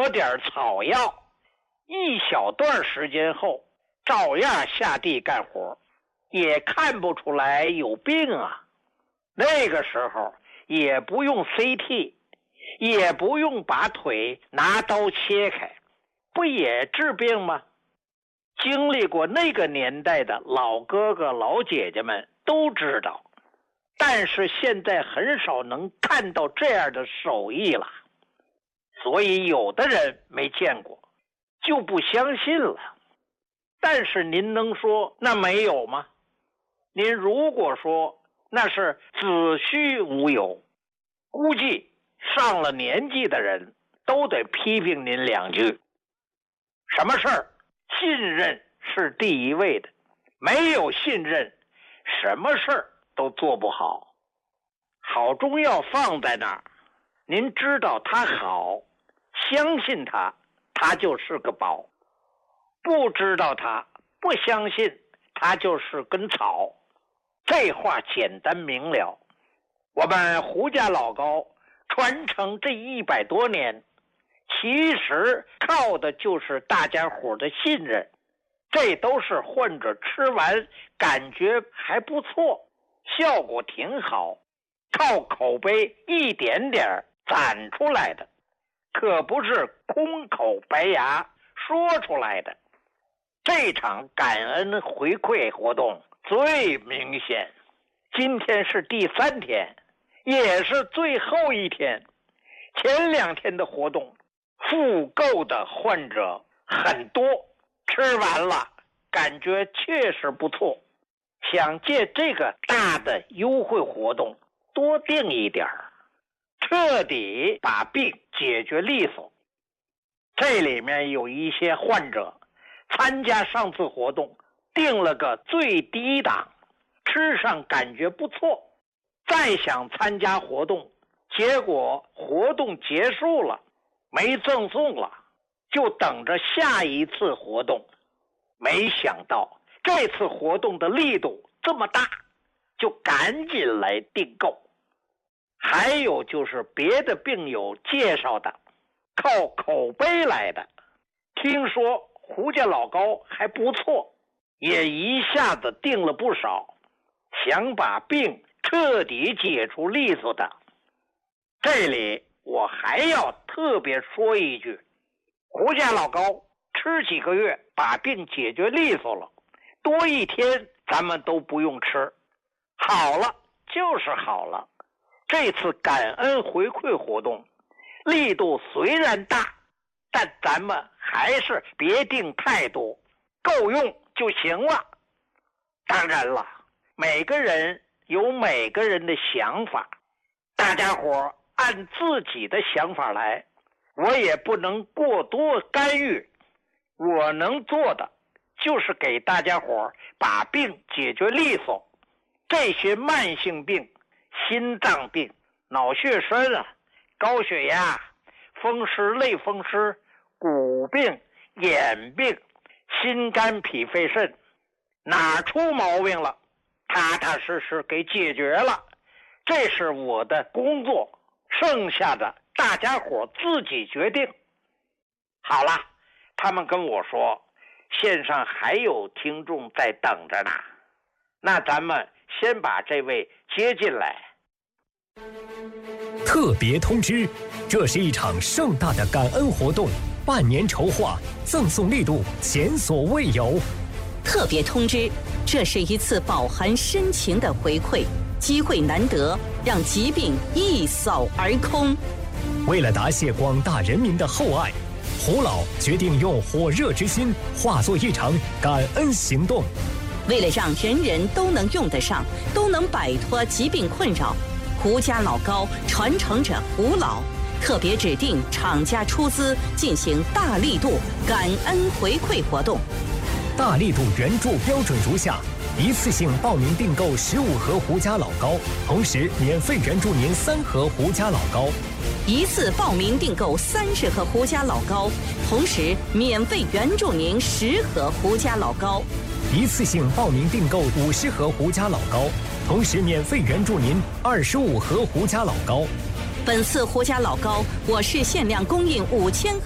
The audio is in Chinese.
抹点草药，一小段时间后照样下地干活，也看不出来有病啊。那个时候也不用 CT， 也不用把腿拿刀切开，不也治病吗？经历过那个年代的老哥哥老姐姐们都知道，但是现在很少能看到这样的手艺了，所以有的人没见过就不相信了。但是您能说那没有吗？您如果说那是子虚乌有，估计上了年纪的人都得批评您两句。什么事儿信任是第一位的，没有信任什么事儿都做不好。好中药放在那儿，您知道它好，相信它，它就是个宝；不知道它，不相信，它就是根草。这话简单明了。我们胡家老高传承这100多年，其实靠的就是大家伙的信任。这都是患者吃完感觉还不错，效果挺好，靠口碑一点点攒出来的，可不是空口白牙说出来的。这场感恩回馈活动最明显，今天是第3天，也是最后一天。前2天的活动复购的患者很多，吃完了感觉确实不错，想借这个大的优惠活动多订一点，彻底把病解决利索。这里面有一些患者参加上次活动定了个最低档，吃上感觉不错，再想参加活动，结果活动结束了，没赠送了，就等着下一次活动。没想到这次活动的力度这么大，就赶紧来订购。还有就是别的病友介绍的，靠口碑来的，听说胡家老高还不错，也一下子订了不少，想把病彻底解除利索的。这里我还要特别说一句，胡家老高吃几个月把病解决利索了，多1天咱们都不用吃，好了就是好了。这次感恩回馈活动力度虽然大，但咱们还是别定太多，够用就行了。当然了，每个人有每个人的想法，大家伙按自己的想法来，我也不能过多干预。我能做的就是给大家伙把病解决利索。这些慢性病，心脏病、脑血栓啊、高血压、风湿类风湿、骨病、眼病、心肝脾肺肾，哪出毛病了，踏踏实实给解决了，这是我的工作，剩下的大家伙自己决定。好了，他们跟我说线上还有听众在等着呢，那咱们先把这位接进来。 特别通知，这是一场盛大的感恩活动，半年筹划，赠送力度前所未有。 特别通知，这是一次饱含深情的回馈，机会难得，让疾病一扫而空。 为了答谢广大人民的厚爱，胡老决定用火热之心化作一场感恩行动。 为了让人人都能用得上，都能摆脱疾病困扰，胡家老高传承者胡老特别指定厂家出资进行大力度感恩回馈活动。 大力度援助标准如下：一次性报名订购15盒胡家老高，同时免费援助您3盒胡家老高； 一次报名订购30盒胡家老高，同时免费援助您10盒胡家老高； 一次性报名订购50盒胡家老高，同时免费援助您25盒胡家老高。 本次胡家老高，我市限量供应5000盒。